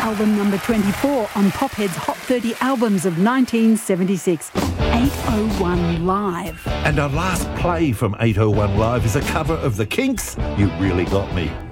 album number 24 on Pophead's Hot 30 Albums of 1976, 801 Live. And our last play from 801 Live is a cover of The Kinks, You Really Got Me.